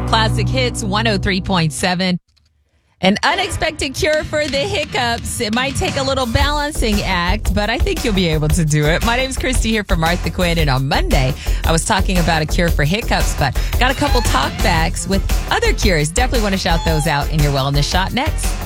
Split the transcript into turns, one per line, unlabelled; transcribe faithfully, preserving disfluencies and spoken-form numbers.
Classic Hits one oh three point seven. An unexpected cure for the hiccups. It might take a little balancing act, but I think you'll be able to do it. My name's Christy here from Martha Quinn, and on Monday, I was talking about a cure for hiccups, but got a couple talkbacks with other cures. Definitely want to shout those out in your Wellness Shot next.